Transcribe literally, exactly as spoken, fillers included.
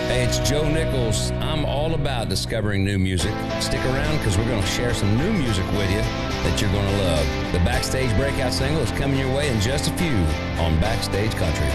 Hey, it's Joe Nichols. I'm all about discovering new music. Stick around because we're going to share some new music with you that you're going to love. The Backstage Breakout single is coming your way in just a few on Backstage Country.